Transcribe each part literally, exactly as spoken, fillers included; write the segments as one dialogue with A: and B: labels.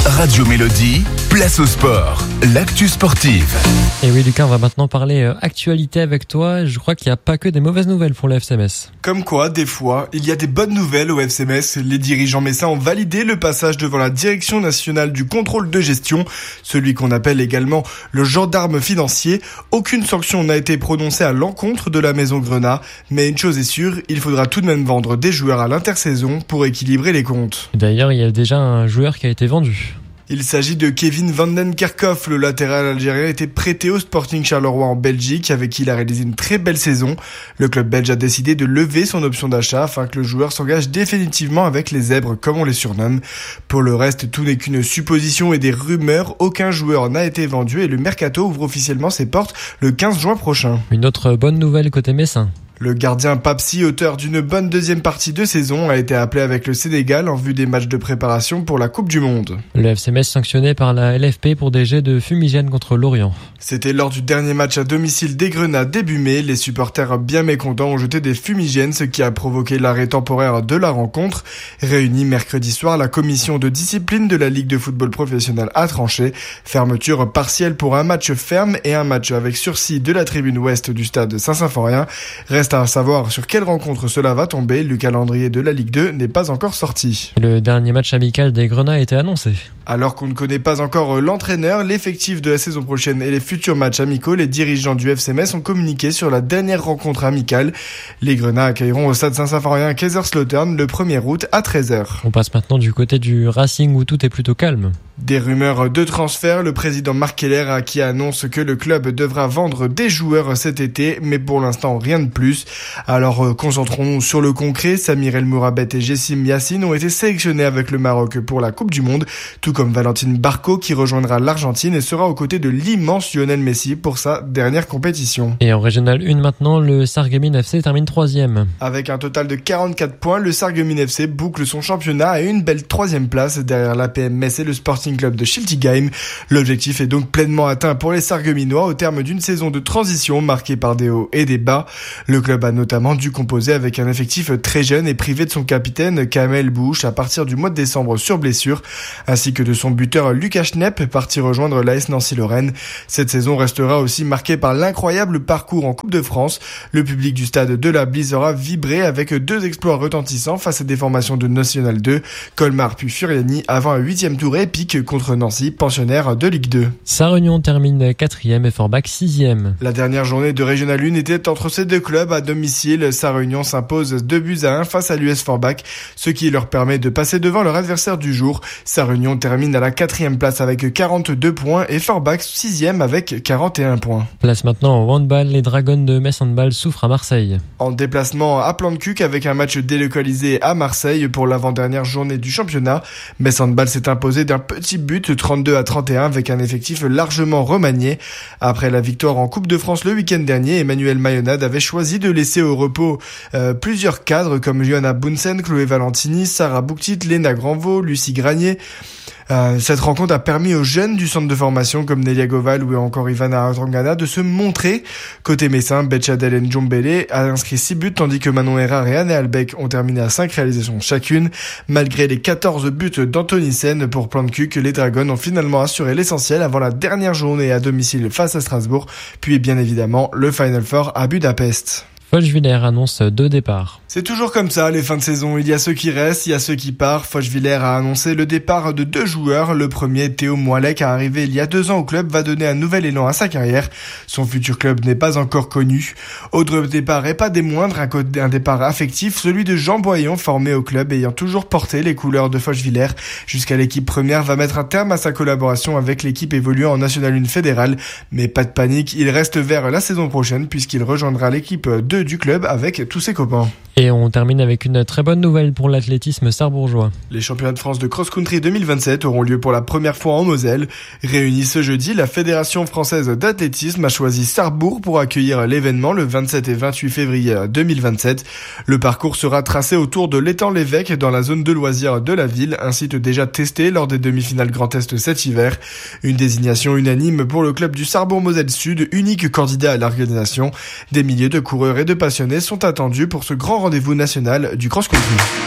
A: Radio Mélodie, place au sport, l'actu sportive.
B: Et oui Lucas, on va maintenant parler euh, actualité avec toi. Je crois qu'il n'y a pas que des mauvaises nouvelles pour le F C Metz.
C: Comme quoi, des fois, il y a des bonnes nouvelles au F C Metz. Les dirigeants messins ont validé le passage devant la Direction nationale du contrôle de gestion, celui qu'on appelle également le gendarme financier. Aucune sanction n'a été prononcée à l'encontre de la Maison Grenat, mais une chose est sûre, il faudra tout de même vendre des joueurs à l'intersaison pour équilibrer les comptes.
B: D'ailleurs, il y a déjà un joueur qui a été vendu.
C: Il s'agit de Kevin Van Den Kerkhoff, le latéral algérien a été prêté au Sporting Charleroi en Belgique, avec qui il a réalisé une très belle saison. Le club belge a décidé de lever son option d'achat afin que le joueur s'engage définitivement avec les zèbres, comme on les surnomme. Pour le reste, tout n'est qu'une supposition et des rumeurs. Aucun joueur n'a été vendu et le mercato ouvre officiellement ses portes le quinze juin prochain.
B: Une autre bonne nouvelle côté messin.
C: Le gardien Papsi, auteur d'une bonne deuxième partie de saison, a été appelé avec le Sénégal en vue des matchs de préparation pour la Coupe du Monde.
B: Le F C Metz sanctionné par la L F P pour des jets de fumigène contre Lorient.
C: C'était lors du dernier match à domicile des Grenats début mai. Les supporters bien mécontents ont jeté des fumigènes, ce qui a provoqué l'arrêt temporaire de la rencontre. Réunie mercredi soir, la commission de discipline de la Ligue de football professionnel a tranché. Fermeture partielle pour un match ferme et un match avec sursis de la tribune ouest du stade Saint-Symphorien. Reste à savoir sur quelle rencontre cela va tomber. Le calendrier de la Ligue deux n'est pas encore sorti.
B: Le dernier match amical des Grenats a été annoncé.
C: Alors qu'on ne connaît pas encore l'entraîneur, l'effectif de la saison prochaine et les futurs matchs amicaux, les dirigeants du F C Metz ont communiqué sur la dernière rencontre amicale. Les Grenats accueilleront au stade Saint-Symphorien Kaiserslautern le premier août à treize heures.
B: On passe maintenant du côté du Racing où tout est plutôt calme.
C: Des rumeurs de transfert, le président Marc Keller a qui annonce que le club devra vendre des joueurs cet été, mais pour l'instant rien de plus. Alors euh, concentrons-nous sur le concret. Samir El Mourabet et Jessim Yassine ont été sélectionnés avec le Maroc pour la Coupe du Monde, tout comme Valentine Barco qui rejoindra l'Argentine et sera aux côtés de l'immense Lionel Messi pour sa dernière compétition.
B: Et en Régional un maintenant, le Sarreguemines F C termine troisième.
C: Avec un total de quarante-quatre points, le Sarreguemines F C boucle son championnat à une belle troisième place derrière l'A P M Metz et le Sporting Club de Schiltigheim. L'objectif est donc pleinement atteint pour les Sarregueminois au terme d'une saison de transition marquée par des hauts et des bas. Le club a notamment dû composer avec un effectif très jeune et privé de son capitaine Kamel Bouch à partir du mois de décembre sur blessure, ainsi que de son buteur Lucas Schnepp parti rejoindre l'A S Nancy-Lorraine. Cette saison restera aussi marquée par l'incroyable parcours en Coupe de France. Le public du stade de la Blise aura vibré avec deux exploits retentissants face à des formations de National deux, Colmar puis Furiani, avant un huitième tour épique contre Nancy, pensionnaire de Ligue deux.
B: Sarre-Union termine quatrième et Forbach sixième.
C: La dernière journée de Régional un était entre ces deux clubs à domicile. Sarre-Union s'impose deux buts à un face à l'U S Forbach, ce qui leur permet de passer devant leur adversaire du jour. Sarre-Union termine à la quatrième place avec quarante-deux points et Forbach sixième avec quarante et un points.
B: Place maintenant au handball, les Dragons de Metz Handball souffrent à Marseille.
C: En déplacement à Plantecuq avec un match délocalisé à Marseille pour l'avant-dernière journée du championnat, Metz Handball s'est imposé d'un petit but trente-deux à trente et un avec un effectif largement remanié. Après la victoire en Coupe de France le week-end dernier, Emmanuel Mayonade avait choisi de laisser au repos euh, plusieurs cadres comme Johanna Bunsen, Chloé Valentini, Sarah Bouktit, Léna Granvaux, Lucie Granier. Euh, cette rencontre a permis aux jeunes du centre de formation comme Nelia Goval ou encore Ivana Atangana de se montrer. Côté messin, Betchadel Ndjombele a inscrit six buts tandis que Manon Erard et Anne Albeck ont terminé à cinq réalisations chacune. Malgré les quatorze buts d'Anthony Sen pour Plantecuq, les Dragons ont finalement assuré l'essentiel avant la dernière journée à domicile face à Strasbourg, puis bien évidemment le Final Four à Budapest.
B: Fochvillers annonce deux départs.
C: C'est toujours comme ça, les fins de saison. Il y a ceux qui restent, il y a ceux qui partent. Fochvillers a annoncé le départ de deux joueurs. Le premier, Théo Moilec, a arrivé il y a deux ans au club, va donner un nouvel élan à sa carrière. Son futur club n'est pas encore connu. Autre départ et pas des moindres, un, un départ affectif, celui de Jean Boyon, formé au club, ayant toujours porté les couleurs de Fochvillers jusqu'à l'équipe première, va mettre un terme à sa collaboration avec l'équipe évoluant en National un fédérale. Mais pas de panique, il reste vers la saison prochaine puisqu'il rejoindra l'équipe deux du club avec tous ses copains.
B: Et on termine avec une très bonne nouvelle pour l'athlétisme sarrebourgeois.
C: Les championnats de France de cross-country deux mille vingt-sept auront lieu pour la première fois en Moselle. Réunis ce jeudi, la Fédération française d'athlétisme a choisi Sarrebourg pour accueillir l'événement le vingt-sept et vingt-huit février deux mille vingt-sept. Le parcours sera tracé autour de l'étang Lévesque dans la zone de loisirs de la ville, un site déjà testé lors des demi-finales Grand Est cet hiver. Une désignation unanime pour le club du Sarrebourg-Moselle Sud, unique candidat à l'organisation. Des milliers de coureurs et de passionnés sont attendus pour ce grand rendez-vous national du cross-country.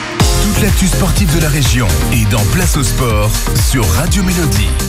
A: Toute l'actu sportive de la région est dans Place au Sport sur Radio Mélodie.